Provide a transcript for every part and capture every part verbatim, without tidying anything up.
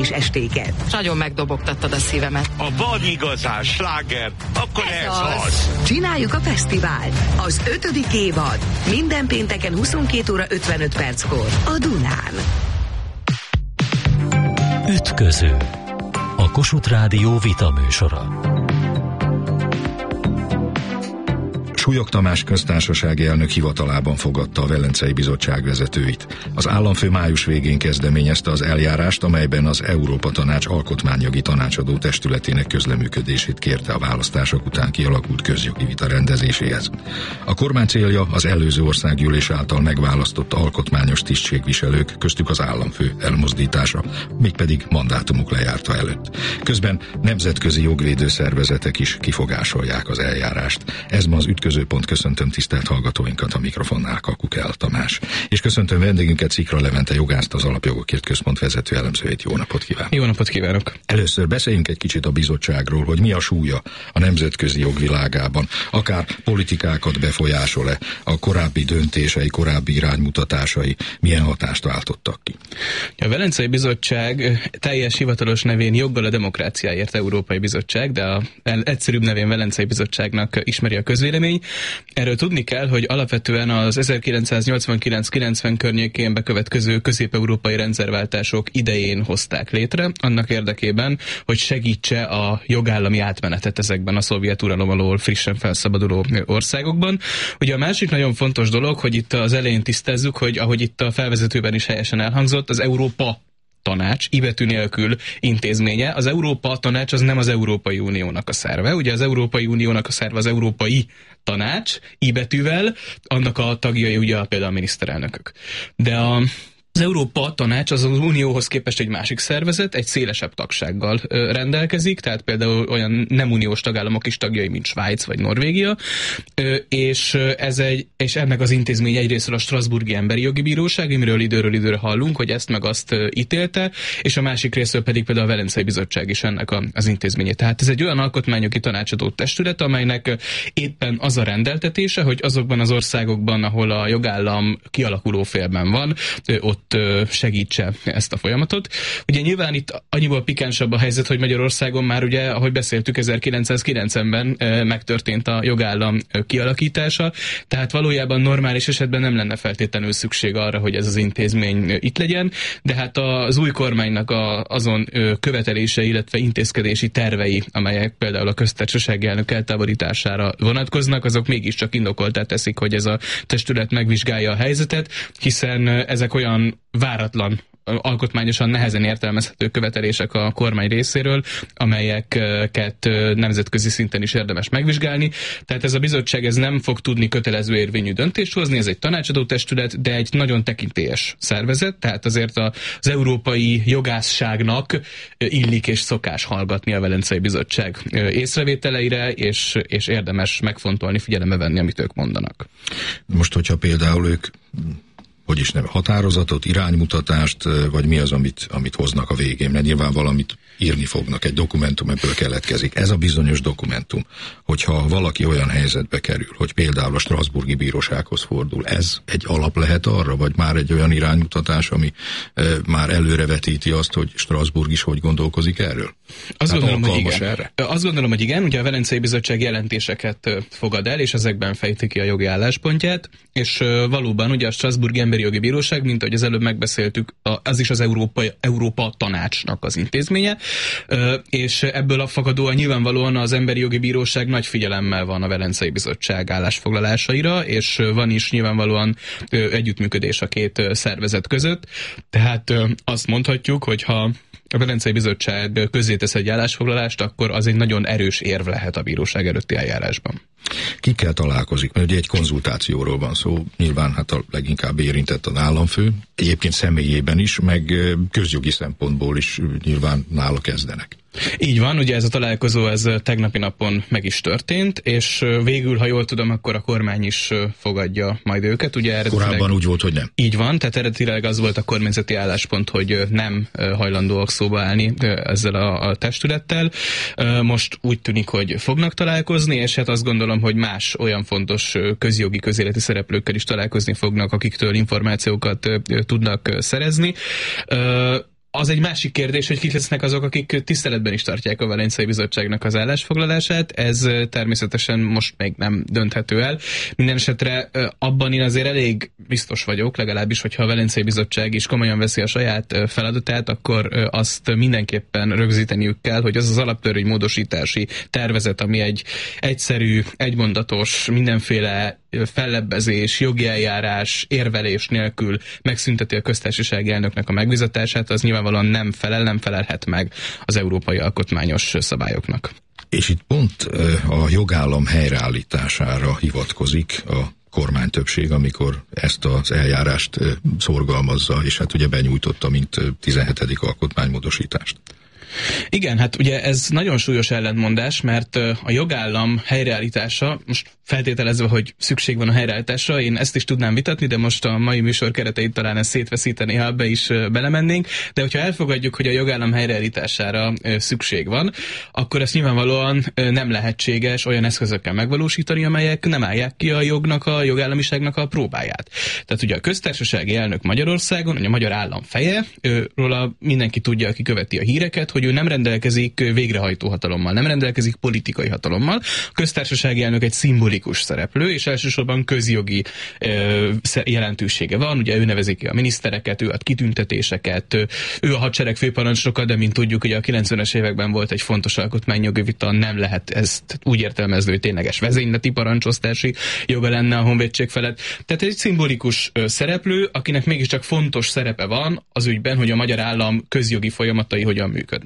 és estéket. Nagyon megdobogtattad a szívemet. A van igazán sláger, akkor ez, ez az. az. Csináljuk a fesztivált. Az ötödik évad. Minden pénteken huszonkét óra ötvenöt perckor a Dunán. Ütköző. A Kossuth Rádió vita műsora. Súlyog Tamás köztársasági elnök hivatalában fogadta a Velencei Bizottság vezetőit. Az államfő május végén kezdeményezte az eljárást, amelyben az Európa Tanács alkotmányjogi tanácsadó testületének közleműködését kérte a választások után kialakult közjogi vita rendezéséhez. A kormány célja az előző országgyűlés által megválasztott alkotmányos tisztségviselők, köztük az államfő elmozdítása, mégpedig mandátumuk lejárta előtt. Közben nemzetközi jogvédő szervezetek is kifogásolják az eljárást. Ez ma az ütköző Pont. Köszöntöm tisztelt hallgatóinkat, a mikrofonnál Kakukell Tamás. És köszöntöm vendégünket, Szikra Levente jogászt, az Alapjogokért Központ vezető elemzőjét. Jó napot kívánok! Jó napot kívánok! Először beszéljünk egy kicsit a bizottságról, hogy mi a súlya a nemzetközi jogvilágában, akár politikákat befolyásol-e, a korábbi döntései, korábbi iránymutatásai milyen hatást váltottak ki. A Velencei Bizottság teljes hivatalos nevén Joggal a Demokráciáért Európai Bizottság, de a egyszerűbb nevén Velencei Bizottságnak ismeri a közvélemény. Erről tudni kell, hogy alapvetően az ezerkilencszáznyolcvankilenc kilencven környékén bekövetkező közép-európai rendszerváltások idején hozták létre, annak érdekében, hogy segítse a jogállami átmenetet ezekben a szovjet uralom alól frissen felszabaduló országokban. Ugye a másik nagyon fontos dolog, hogy itt az elején tisztázzuk, hogy ahogy itt a felvezetőben is helyesen elhangzott, az Európa Tanács, i betű nélkül intézménye. Az Európa Tanács az nem az Európai Uniónak a szerve. Ugye az Európai Uniónak a szerve az Európai Tanács, i betűvel, annak a tagjai ugye például a miniszterelnökök. De a Az Európa Tanács az az Unióhoz képest egy másik szervezet, egy szélesebb tagsággal ö, rendelkezik, tehát például olyan nem uniós tagállamok is tagjai, mint Svájc vagy Norvégia, ö, és, ez egy, és ennek az intézmény egyrésztről a Strasbourgi Emberi Jogi Bíróság, amiről időről időre hallunk, hogy ezt meg azt ö, ítélte, és a másik részről pedig például a Velencei Bizottság is ennek a, az intézménye. Tehát ez egy olyan alkotmányjogi tanácsadó testület, amelynek éppen az a rendeltetése, hogy azokban az országokban, ahol a jogállam kialakuló félben van, ö, ott segítse ezt a folyamatot. Ugye nyilván itt annyiból pikánsabb a helyzet, hogy Magyarországon már ugye, ahogy beszéltük, ezerkilencszázkilencvenben megtörtént a jogállam kialakítása, tehát valójában normális esetben nem lenne feltétlenül szükség arra, hogy ez az intézmény itt legyen, de hát az új kormánynak a, azon követelése, illetve intézkedési tervei, amelyek például a köztársasági elnök eltávolítására vonatkoznak, azok mégiscsak indokoltá teszik, hogy ez a testület megvizsgálja a helyzetet, hiszen ezek olyan váratlan, alkotmányosan nehezen értelmezhető követelések a kormány részéről, amelyeket nemzetközi szinten is érdemes megvizsgálni. Tehát ez a bizottság ez nem fog tudni kötelező érvényű döntést hozni, ez egy tanácsadó testület, de egy nagyon tekintélyes szervezet, tehát azért az európai jogászságnak illik és szokás hallgatni a Velencei Bizottság észrevételeire, és, és érdemes megfontolni, figyelembe venni, amit ők mondanak. Most, hogyha például ők hogy is nem, határozatot, iránymutatást, vagy mi az, amit, amit hoznak a végén, mert nyilván valamit írni fognak, egy dokumentum ebből keletkezik. Ez a bizonyos dokumentum, hogyha valaki olyan helyzetbe kerül, hogy például a Strasbourgi Bírósághoz fordul, ez egy alap lehet arra, vagy már egy olyan iránymutatás, ami e, már előrevetíti azt, hogy Strasbourg is hogy gondolkozik erről? Azt hát gondolom, hogy igen. Erre? Azt gondolom, hogy igen. Ugye a Velencei Bizottság jelentéseket fogad el, és ezekben fejti ki a jogi álláspontját, és valóban ugye a Strasbourgi Emberi Jogi Bíróság, mint ahogy az előbb megbeszéltük, az is az Európa, Európa Tanácsnak az intézménye, és ebből a fakadóan nyilvánvalóan az Emberi Jogi Bíróság nagy figyelemmel van a Velencei Bizottság állásfoglalásaira, és van is nyilvánvalóan együttműködés a két szervezet között, tehát azt mondhatjuk, hogy ha a Velencei Bizottság közzétesz egy állásfoglalást, akkor az egy nagyon erős érv lehet a bíróság előtti eljárásban. Kikkel találkozik? Mert ugye egy konzultációról van szó, nyilván hát a leginkább érintett az államfő, egyébként személyében is, meg közjogi szempontból is nyilván nála kezdenek. Így van, ugye ez a találkozó ez tegnapi napon meg is történt, és végül, ha jól tudom, akkor a kormány is fogadja majd őket. Ugye eredetileg... Korábban úgy volt, hogy nem. Így van, tehát eredetileg az volt a kormányzati álláspont, hogy nem hajlandóak szóba állni ezzel a, a testülettel. Most úgy tűnik, hogy fognak találkozni, és hát azt gondolom, hogy más olyan fontos közjogi, közéleti szereplőkkel is találkozni fognak, akiktől információkat tudnak szerezni. Az egy másik kérdés, hogy kik lesznek azok, akik tiszteletben is tartják a Velencei Bizottságnak az állásfoglalását. Ez természetesen most még nem dönthető el. Minden esetre abban én azért elég biztos vagyok, legalábbis, hogyha a Velencei Bizottság is komolyan veszi a saját feladatát, akkor azt mindenképpen rögzíteniük kell, hogy az az alaptörvény módosítási tervezet, ami egy egyszerű, egymondatos, mindenféle fellebbezés, jogi eljárás, érvelés nélkül megszünteti a köztársasági elnöknek a megbízatását, az nyilvánvalóan nem felel, nem felelhet meg az európai alkotmányos szabályoknak. És itt pont a jogállam helyreállítására hivatkozik a kormánytöbbség, amikor ezt az eljárást szorgalmazza, és hát ugye benyújtotta, mint tizenhetedik alkotmánymódosítást. Igen, hát ugye ez nagyon súlyos ellentmondás, mert a jogállam helyreállítása, most feltételezve, hogy szükség van a helyreállításra, én ezt is tudnám vitatni, de most a mai műsor kereteit talán ezt szétveszíteni, ha be is belemennénk, de hogyha elfogadjuk, hogy a jogállam helyreállítására szükség van, akkor ezt nyilvánvalóan nem lehetséges olyan eszközökkel megvalósítani, amelyek nem állják ki a jognak, a jogállamiságnak a próbáját. Tehát ugye a köztársasági elnök Magyarországon, ugye a magyar állam feje, róla mindenki tudja, aki követi a híreket, hogy ő nem rendelkezik végrehajtó hatalommal, nem rendelkezik politikai hatalommal. A köztársasági elnök egy szimbolikus szereplő, és elsősorban közjogi ö, jelentősége van. Ugye ő nevezi ki a minisztereket, ő ad kitüntetéseket, ő a hadsereg főparancsnoka, de mint tudjuk, ugye a kilencvenes években volt egy fontos alkotmányjogi vita, nem lehet ezt úgy értelmezni, hogy tényleges vezényleti parancsosztási joga lenne a honvédség felett. Tehát egy szimbolikus ö, szereplő, akinek mégiscsak fontos szerepe van az ügyben, hogy a magyar állam közjogi folyamatai hogyan működnek.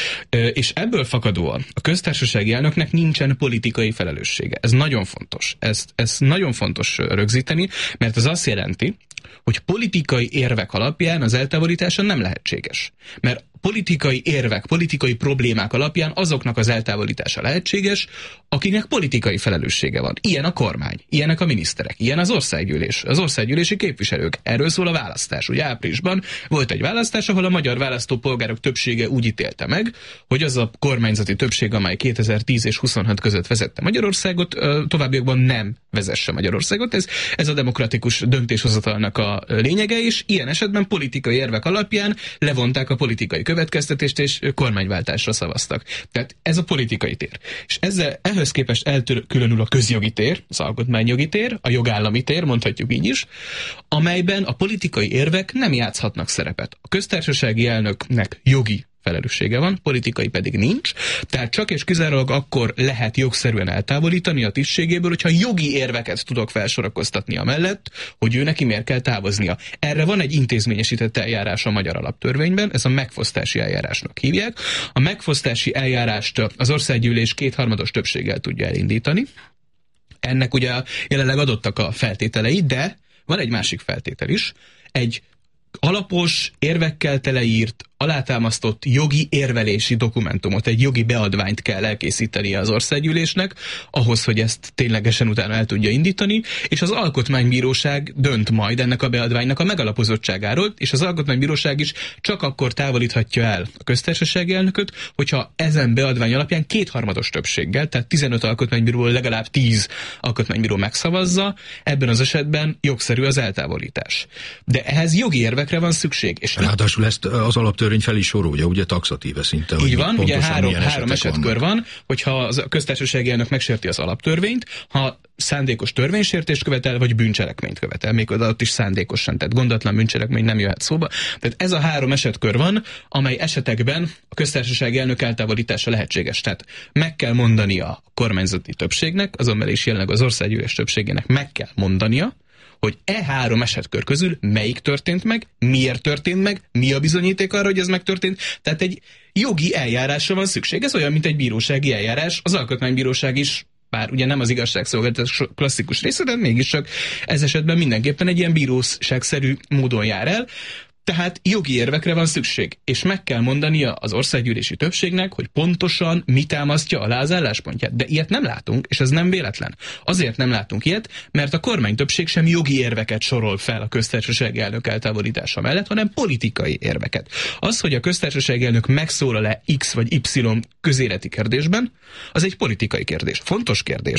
És ebből fakadóan a köztársasági elnöknek nincsen politikai felelőssége. Ez nagyon fontos. Ezt, ezt nagyon fontos rögzíteni, mert ez azt jelenti, hogy politikai érvek alapján az eltávolítása nem lehetséges. Mert politikai érvek, politikai problémák alapján azoknak az eltávolítása lehetséges, akinek politikai felelőssége van. Ilyen a kormány, ilyenek a miniszterek, ilyen az országgyűlés, az országgyűlési képviselők. Erről szól a választás. Ugye áprilisban volt egy választás, ahol a magyar választópolgárok többsége úgy ítélte meg, hogy az a kormányzati többség, amely kétezer-tíz és huszonhat között vezette Magyarországot, továbbiakban nem vezesse Magyarországot. Ez, ez a demokratikus döntéshozatalnak a lényege, és ilyen esetben politikai érvek alapján levonták a politikai következtetést, és kormányváltásra szavaztak. Tehát ez a politikai tér. És ezzel ehhez képest elkülönül a közjogi tér, az alkotmányjogi tér, a jogállami tér, mondhatjuk így is, amelyben a politikai érvek nem játszhatnak szerepet. A köztársasági elnöknek jogi felelőssége van, politikai pedig nincs, tehát csak és kizárólag akkor lehet jogszerűen eltávolítani a tisztségéből, hogyha jogi érveket tudok felsorakoztatni amellett, hogy ő neki miért kell távoznia. Erre van egy intézményesített eljárás a magyar alaptörvényben, ez a megfosztási eljárásnak hívják. A megfosztási eljárást az országgyűlés kétharmados többséggel tudja elindítani. Ennek ugye jelenleg adottak a feltételei, de van egy másik feltétel is, egy alapos, érvekkel teleírt, alátámasztott jogi érvelési dokumentumot, egy jogi beadványt kell elkészíteni az országgyűlésnek, ahhoz, hogy ezt ténylegesen utána el tudja indítani, és az Alkotmánybíróság dönt majd ennek a beadványnak a megalapozottságáról, és az Alkotmánybíróság is csak akkor távolíthatja el a köztársasági elnököt, hogyha ezen beadvány alapján kétharmados többséggel, tehát tizenöt alkotmánybíróból legalább tíz alkotmánybíró megszavazza, ebben az esetben jogszerű az eltávolítás. De ehhez jogi érvekre van szükség. És ráadásul ezt az alaptörvény fel is sorolja, ugye taxatíve szinte. Így van, ugye három, három esetkör van, hogyha a köztársasági elnök megsérti az alaptörvényt, ha szándékos törvénysértést követel, vagy bűncselekményt követel, még ott is szándékosan, tehát gondatlan bűncselekmény nem jöhet szóba. Tehát ez a három esetkör van, amely esetekben a köztársasági elnök eltávolítása lehetséges. Tehát meg kell mondania a kormányzati többségnek, azonban is jelenleg az országgyűlés többségének meg kell mondania, hogy e három esetkör közül melyik történt meg, miért történt meg, mi a bizonyíték arra, hogy ez megtörtént. Tehát egy jogi eljárásra van szükség. Ez olyan, mint egy bírósági eljárás. Az Alkotmánybíróság is, bár ugye nem az igazságszolgáltatás klasszikus része, de mégiscsak ez esetben mindenképpen egy ilyen bíróságszerű módon jár el. Tehát jogi érvekre van szükség, és meg kell mondania az országgyűlési többségnek, hogy pontosan mi támasztja alá az álláspontját. De ilyet nem látunk, és ez nem véletlen. Azért nem látunk ilyet, mert a kormánytöbbség sem jogi érveket sorol fel a köztársasági elnök eltávolítása mellett, hanem politikai érveket. Az, hogy a köztársasági elnök megszólal-e X vagy Y közéleti kérdésben, az egy politikai kérdés. Fontos kérdés.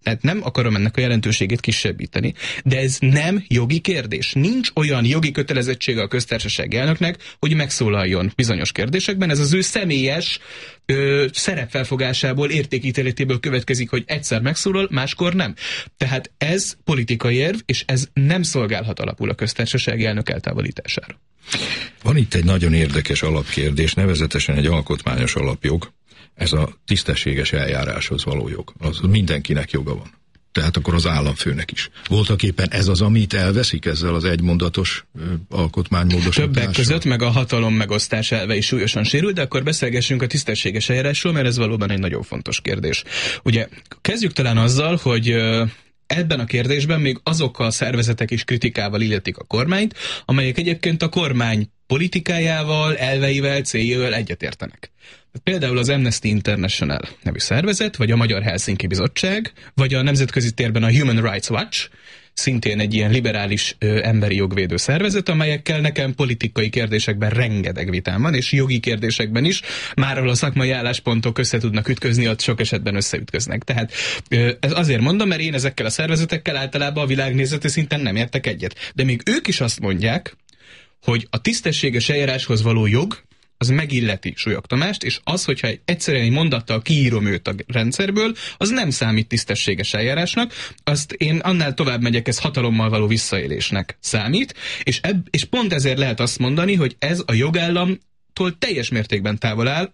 Tehát nem akarom ennek a jelentőségét kisebbíteni, de ez nem jogi kérdés. Nincs olyan jogi kötelezettsége a köztársasági elnöknek, hogy megszólaljon bizonyos kérdésekben. Ez az ő személyes ö, szerepfelfogásából, értékítéletéből következik, hogy egyszer megszólal, máskor nem. Tehát ez politikai érv, és ez nem szolgálhat alapul a köztársasági elnök eltávolítására. Van itt egy nagyon érdekes alapkérdés, nevezetesen egy alkotmányos alapjog. Ez a tisztességes eljáráshoz való jog. Az mindenkinek joga van. Tehát akkor az államfőnek is. Voltaképpen ez az, amit elveszik ezzel az egymondatos alkotmánymódosítással? Többek között meg a hatalom megosztás elve is súlyosan sérül, de akkor beszélgessünk a tisztességes eljárásról, mert ez valóban egy nagyon fontos kérdés. Ugye kezdjük talán azzal, hogy ebben a kérdésben még azok a szervezetek is kritikával illetik a kormányt, amelyek egyébként a kormány politikájával, elveivel, céljával egyetértenek. Például az Amnesty International nevű szervezet, vagy a Magyar Helsinki Bizottság, vagy a nemzetközi térben a Human Rights Watch, szintén egy ilyen liberális ö, emberi jogvédő szervezet, amelyekkel nekem politikai kérdésekben rengeteg vitám van, és jogi kérdésekben is, már ahol a szakmai álláspontok össze tudnak ütközni, ott sok esetben összeütköznek. Tehát ö, ez azért mondom, mert én ezekkel a szervezetekkel általában a világnézeti szinten nem értek egyet. De még ők is azt mondják, hogy a tisztességes eljáráshoz való jog, az megilleti Súlyog Tamást, és az, hogyha egyszerűen egy mondattal kiírom őt a rendszerből, az nem számít tisztességes eljárásnak, azt én annál tovább megyek, ez hatalommal való visszaélésnek számít, és, ebb, és pont ezért lehet azt mondani, hogy ez a jogállamtól teljes mértékben távol áll.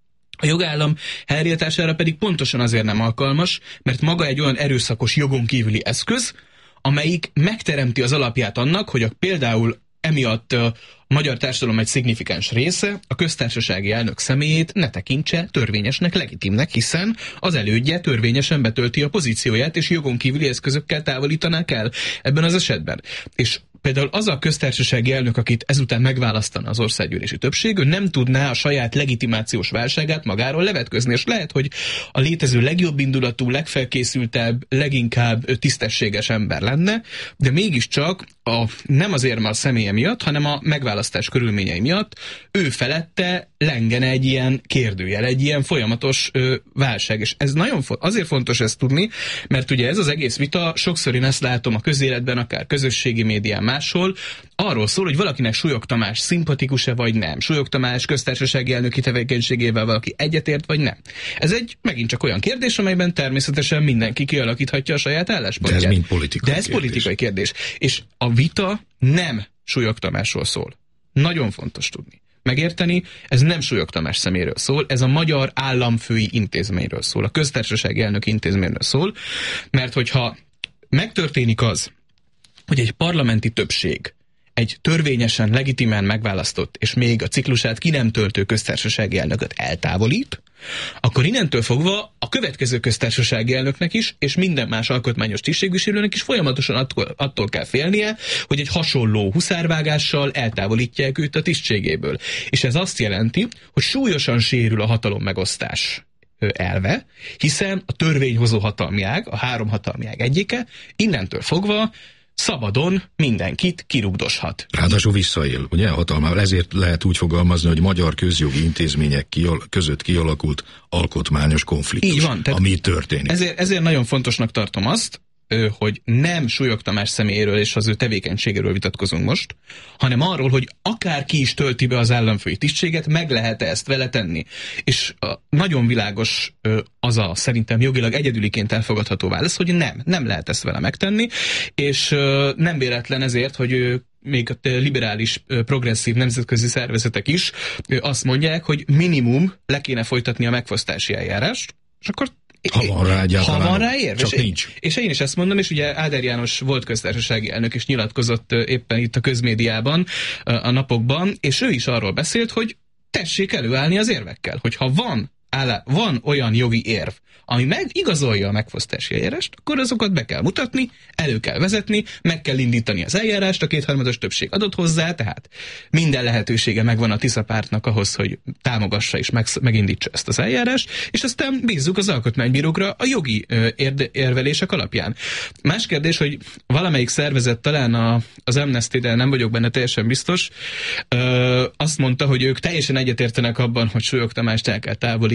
A jogállam helyreállítására pedig pontosan azért nem alkalmas, mert maga egy olyan erőszakos jogon kívüli eszköz, amelyik megteremti az alapját annak, hogy a, például emiatt a magyar társadalom egy szignifikáns része a köztársasági elnök személyét ne tekintse törvényesnek, legitimnek, hiszen az elődje törvényesen betölti a pozícióját, és jogon kívüli eszközökkel távolítanák el ebben az esetben. És például az a köztársasági elnök, akit ezután megválasztana az országgyűlési többség, ő nem tudná a saját legitimációs válságát magáról levetközni, és lehet, hogy a létező legjobb indulatú, legfelkészültebb, leginkább tisztességes ember lenne, de mégiscsak a, nem azért már a személye miatt, hanem a megválasztás körülményei miatt ő felette lengene egy ilyen kérdőjel, egy ilyen folyamatos ö, válság. És ez nagyon fo- azért fontos ezt tudni, mert ugye ez az egész vita, sokszor én ezt látom a közéletben, akár közösségi médián, máshol, arról szól, hogy valakinek Súlyog Tamás szimpatikus-e vagy nem. Súlyog Tamás köztársasági elnöki tevékenységével valaki egyetért vagy nem. Ez egy megint csak olyan kérdés, amelyben természetesen mindenki kialakíthatja a saját álláspontját. De ez mind politikai De ez kérdés. politikai kérdés. És a vita nem Súlyog Tamásról szól. Nagyon fontos tudni. Megérteni, ez nem Súlyog Tamás szeméről szól, ez a magyar államfői intézményről szól, a köztársasági elnök intézményről szól, mert hogyha megtörténik az, hogy egy parlamenti többség egy törvényesen, legitimen megválasztott, és még a ciklusát ki nem töltő köztársasági elnököt eltávolít, akkor innentől fogva a következő köztársasági elnöknek is, és minden más alkotmányos tisztségviselőnek is folyamatosan attól, attól kell félnie, hogy egy hasonló huszárvágással eltávolítják őt a tisztségéből. És ez azt jelenti, hogy súlyosan sérül a hatalom megosztás elve, hiszen a törvényhozó hatalmi ág, a három hatalmi ág egyike, innentől fogva szabadon mindenkit kirugdoshat. Ráadásul visszaél, ugye, hatalmával. Ezért lehet úgy fogalmazni, hogy magyar közjogi intézmények kial- között kialakult alkotmányos konfliktus, így van, ami történik. Ezért, ezért nagyon fontosnak tartom azt, hogy nem Súlyog Tamás személyéről és az ő tevékenységéről vitatkozunk most, hanem arról, hogy akárki is tölti be az államfői tisztséget, meg lehet-e ezt vele tenni. És nagyon világos az a szerintem jogilag egyedüliként elfogadható válasz, hogy nem, nem lehet ezt vele megtenni, és nem véletlen ezért, hogy még a liberális, progresszív nemzetközi szervezetek is azt mondják, hogy minimum le kéne folytatni a megfosztási eljárást, és akkor Ha van rá egyáltalán. Ha van rá érv. Csak és nincs. Én, és én is ezt mondom, és ugye Áder János volt köztársasági elnök is nyilatkozott éppen itt a közmédiában a napokban, és ő is arról beszélt, hogy tessék előállni az érvekkel, hogy ha van, állá, van olyan jogi érv, ami megigazolja a megfosztási eljárást, akkor azokat be kell mutatni, elő kell vezetni, meg kell indítani az eljárást, a kétharmados többség adott hozzá, tehát minden lehetősége megvan a Tisza pártnak ahhoz, hogy támogassa és meg, megindítsa ezt az eljárást, és aztán bízzuk az alkotmánybírókra a jogi ö, érde, érvelések alapján. Más kérdés, hogy valamelyik szervezet, talán a, az Amnesty, de nem vagyok benne teljesen biztos, ö, azt mondta, hogy ők teljesen egyetértenek abban, hogy Súlyog Tamást el kell távolítani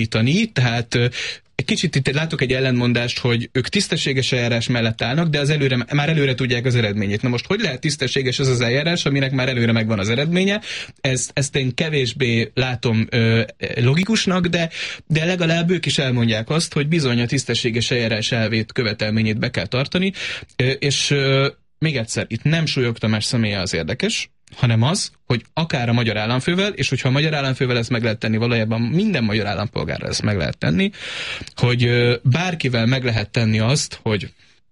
helyreállítani, tehát egy kicsit itt látok egy ellentmondást, hogy ők tisztességes eljárás mellett állnak, de az előre, már előre tudják az eredményét. Na most hogy lehet tisztességes ez az eljárás, aminek már előre megvan az eredménye? Ez, ezt én kevésbé látom ö, logikusnak, de, de legalább ők is elmondják azt, hogy bizony a tisztességes eljárás elvét, követelményét be kell tartani, ö, és ö, még egyszer, itt nem Súlyog Tamás személye az érdekes, hanem az, hogy akár a magyar államfővel, és hogyha a magyar államfővel ezt meg lehet tenni, valójában minden magyar állampolgárra ezt meg lehet tenni, hogy bárkivel meg lehet tenni azt, hogy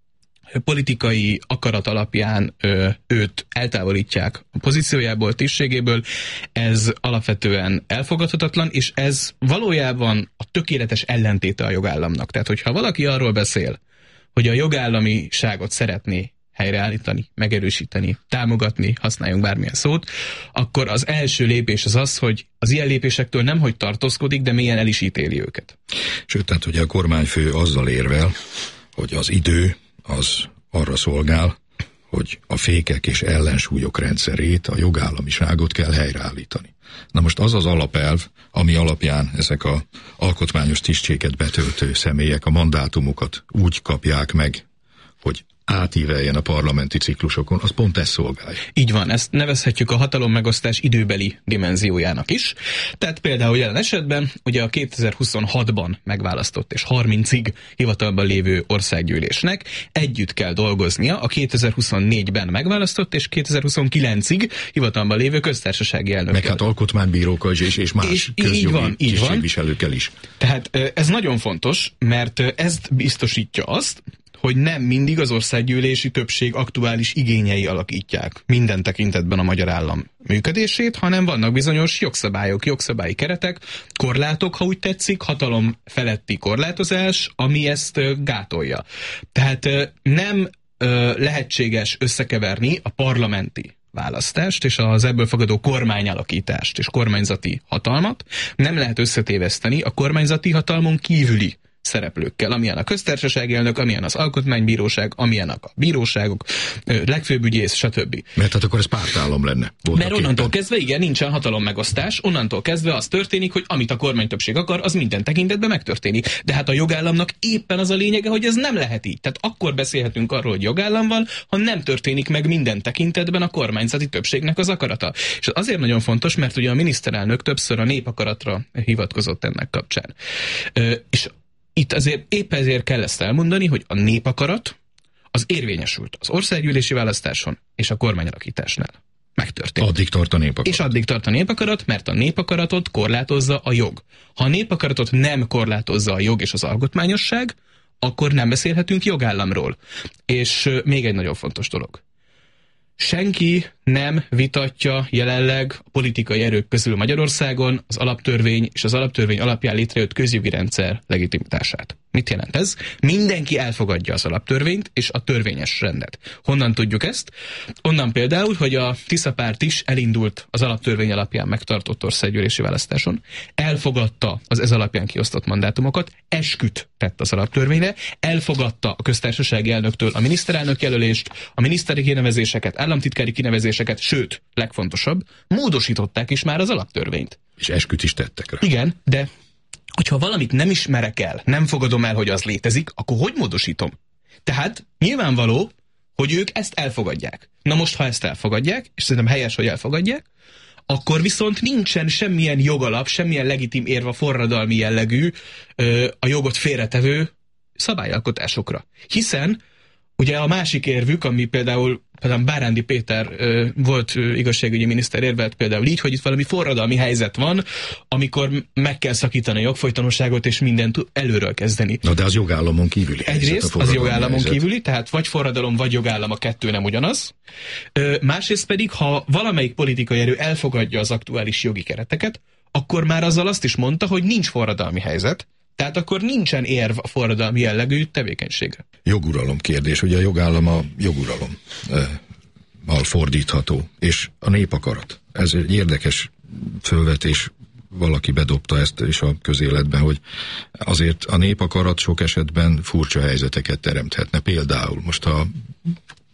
politikai akarat alapján ö, őt eltávolítják a pozíciójából, tisztségéből, ez alapvetően elfogadhatatlan, és ez valójában a tökéletes ellentéte a jogállamnak. Tehát, hogyha valaki arról beszél, hogy a jogállamiságot szeretné helyreállítani, megerősíteni, támogatni, használjunk bármilyen szót, akkor az első lépés az az, hogy az ilyen lépésektől nem hogy tartózkodik, de mélyen el is ítéli őket. Sőt, tehát ugye a kormányfő azzal érvel, hogy az idő az arra szolgál, hogy a fékek és ellensúlyok rendszerét, a jogállamiságot kell helyreállítani. Na most az az alapelv, ami alapján ezek a alkotmányos tisztséget betöltő személyek a mandátumokat úgy kapják meg, hogy átíveljen a parlamenti ciklusokon, az pont ezt szolgálja. Így van, ezt nevezhetjük a hatalommegosztás időbeli dimenziójának is. Tehát például jelen esetben ugye a kétezer-huszonhatban megválasztott és harmincig hivatalban lévő országgyűlésnek együtt kell dolgoznia a kétezer-huszonnégyben megválasztott és kétezer-huszonkilencig hivatalban lévő köztársasági elnökkel. Meg hát alkotmánybírókkal és, és más és közjogi tisztségviselőkkel is. Tehát ez nagyon fontos, mert ezt biztosítja azt, hogy nem mindig az országgyűlési többség aktuális igényei alakítják minden tekintetben a magyar állam működését, hanem vannak bizonyos jogszabályok, jogszabályi keretek, korlátok, ha úgy tetszik, hatalom feletti korlátozás, ami ezt gátolja. Tehát nem lehetséges összekeverni a parlamenti választást és az ebből fogadó kormányalakítást és kormányzati hatalmat, nem lehet összetéveszteni a kormányzati hatalmon kívüli szereplőkkel, amilyen a köztársasági elnök, amilyen az alkotmánybíróság, amilyenek a bíróságok, legfőbb ügyész, stb. Mert hát akkor ez pártállam lenne. Mert onnantól kezdve, igen, nincsen hatalommegosztás, onnantól kezdve az történik, hogy amit a kormánytöbbség akar, az minden tekintetben megtörténik. De hát a jogállamnak éppen az a lényege, hogy ez nem lehet így. Tehát akkor beszélhetünk arról, hogy jogállam van, ha nem történik meg minden tekintetben a kormányzati többségnek az akarata. És azért nagyon fontos, mert ugye a miniszterelnök többször a népakaratra hivatkozott ennek kapcsán. Ö, és itt azért épp ezért kell ezt elmondani, hogy a népakarat az érvényesült az országgyűlési választáson és a kormányalakításnál. Megtörtént. Addig tart a népakarat. És addig tart a népakarat, mert a népakaratot korlátozza a jog. Ha a népakaratot nem korlátozza a jog és az alkotmányosság, akkor nem beszélhetünk jogállamról. És még egy nagyon fontos dolog. Senki nem vitatja jelenleg a politikai erők közül Magyarországon az alaptörvény és az alaptörvény alapján létrejött közjogi rendszer legitimitását. Mit jelent ez? Mindenki elfogadja az alaptörvényt és a törvényes rendet. Honnan tudjuk ezt? Onnan például, hogy a Tisza párt is elindult az alaptörvény alapján megtartott országgyűlési választáson, elfogadta az ez alapján kiosztott mandátumokat, esküt tett az alaptörvényre, elfogadta a köztársasági elnöktől a miniszterelnök jelölést, a miniszteri kinevezéseket, államtitkári kinevezéseket, sőt, legfontosabb, módosították is már az alaptörvényt. És esküt is tettek rá. Igen, de hogyha valamit nem ismerek el, nem fogadom el, hogy az létezik, akkor hogy módosítom? Tehát nyilvánvaló, hogy ők ezt elfogadják. Na most, ha ezt elfogadják, és szerintem helyes, hogy elfogadják, akkor viszont nincsen semmilyen jogalap, semmilyen legitim érv a forradalmi jellegű, a jogot félretevő szabályalkotásokra. Hiszen ugye a másik érvük, ami például, például Bárándi Péter ö, volt ö, igazságügyi miniszter érvelt például így, hogy itt valami forradalmi helyzet van, amikor meg kell szakítani a jogfolytonosságot és mindent előről kezdeni. Na de az jogállamon kívüli helyzet. Egyrészt az jogállamon helyzet. kívüli, tehát vagy forradalom, vagy jogállam, a kettő nem ugyanaz. Ö, másrészt pedig, ha valamelyik politikai erő elfogadja az aktuális jogi kereteket, akkor már azzal azt is mondta, hogy nincs forradalmi helyzet, tehát akkor nincsen érv a forradalmi jellegű tevékenységre. Joguralom kérdés, ugye a jogállam a joguralom mal fordítható, és a népakarat. Ez egy érdekes fölvetés, valaki bedobta ezt is a közéletben, hogy azért a népakarat sok esetben furcsa helyzeteket teremthetne. Például most, ha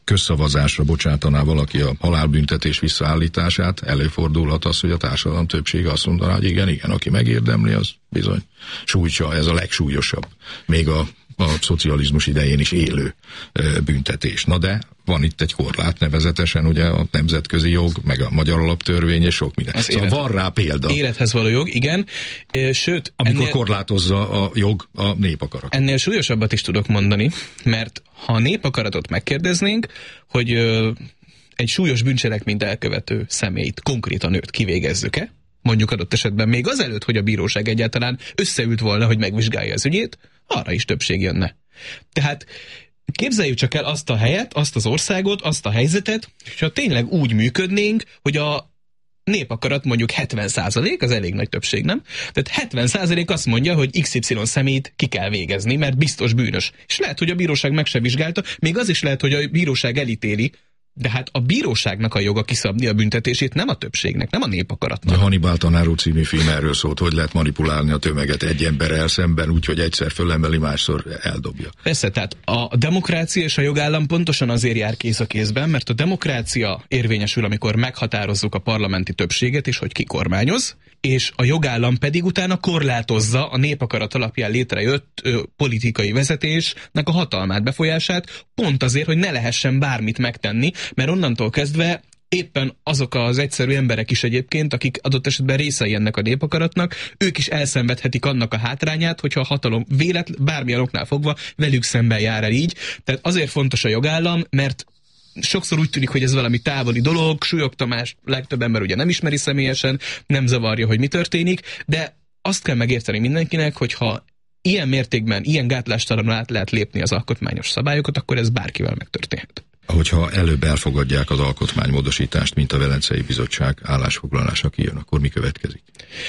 közszavazásra bocsátaná valaki a halálbüntetés visszaállítását, előfordulhat az, hogy a társadalom többsége azt mondaná, hogy igen, igen, aki megérdemli, az bizony sújtsa, ez a legsúlyosabb. Még a, a szocializmus idején is élő ö, büntetés. Na de van itt egy korlát, nevezetesen ugye a nemzetközi jog, meg a magyar alaptörvény és sok minden. Az szóval élet, van rá példa. Élethez való jog, igen. Sőt, amikor ennél, korlátozza a jog a népakarat. Ennél súlyosabbat is tudok mondani, mert ha a népakaratot megkérdeznénk, hogy ö, egy súlyos bűncselekményt elkövető személyt, konkrétan őt kivégezzük-e, mondjuk adott esetben még azelőtt, hogy a bíróság egyáltalán összeült volna, hogy megvizsgálja az ügyét, arra is többség jönne. Tehát képzeljük csak el azt a helyet, azt az országot, azt a helyzetet, és ha tényleg úgy működnénk, hogy a népakarat mondjuk hetven százalék, az elég nagy többség, nem? Tehát hetven százalék azt mondja, hogy iksz ipszilon személyt ki kell végezni, mert biztos bűnös. És lehet, hogy a bíróság meg se vizsgálta, még az is lehet, hogy a bíróság elítéli, de hát a bíróságnak a joga kiszabni a büntetését, nem a többségnek, nem a népakaratnak. A Hannibal tanár úr című film erről szólt, hogy lehet manipulálni a tömeget egy emberrel szemben, úgyhogy egyszer fölemeli, másszor eldobja. Persze, tehát a demokrácia és a jogállam pontosan azért jár kéz a kézben, mert a demokrácia érvényesül, amikor meghatározzuk a parlamenti többséget, és hogy ki kormányoz, és a jogállam pedig utána korlátozza a népakarat alapján létrejött ö, politikai vezetésnek a hatalmát, befolyását, pont azért, hogy ne lehessen bármit megtenni, mert onnantól kezdve éppen azok az egyszerű emberek is egyébként, akik adott esetben részei ennek a népakaratnak, ők is elszenvedhetik annak a hátrányát, hogyha a hatalom véletlen, bármilyen oknál fogva velük szemben jár el így. Tehát azért fontos a jogállam, mert sokszor úgy tűnik, hogy ez valami távoli dolog, Súlyog Tamás legtöbb ember ugye nem ismeri személyesen, nem zavarja, hogy mi történik, de azt kell megérteni mindenkinek, hogy ha ilyen mértékben, ilyen gátlástalanul át lehet lépni az alkotmányos szabályokat, akkor ez bárkivel megtörténhet. Hogyha előbb elfogadják az alkotmánymódosítást, mint a Velencei Bizottság állásfoglalása kijön, akkor mi következik?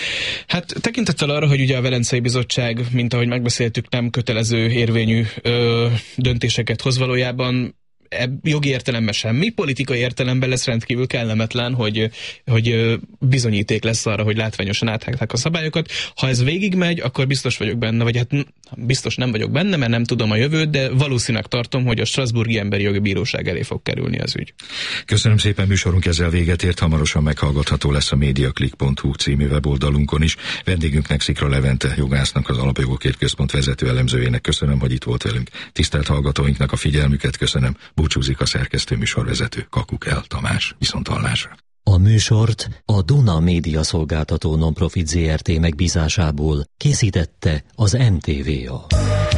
Hát tekintettel arra, hogy ugye a Velencei Bizottság, mint ahogy megbeszéltük, nem kötelező érvényű ö, döntéseket hoz valójában, jogi értelemben semmi, politikai értelemben lesz rendkívül kellemetlen, hogy, hogy bizonyíték lesz arra, hogy látványosan áthágták a szabályokat. Ha ez végigmegy, akkor biztos vagyok benne, vagy hát biztos nem vagyok benne, mert nem tudom a jövőt, de valószínűleg tartom, hogy a Strasbourgi Emberi Jogi Bíróság elé fog kerülni az ügy. Köszönöm szépen, műsorunk ezzel véget ért, hamarosan meghallgatható lesz a mediaclick pont hu című weboldalunkon is. Vendégünknek, Szikra Levente jogásznak, az Alapjogokért Központ vezető elemzőjének köszönöm, hogy itt volt velünk. Tisztelt hallgatóinknak a figyelmüket köszönöm. Búcsúzik a szerkesztő műsorvezető, Kakukell Tamás. Viszonthallásra. A műsort a Duna Média Szolgáltató Nonprofit Zé Er Té megbízásából készítette az em té vé á.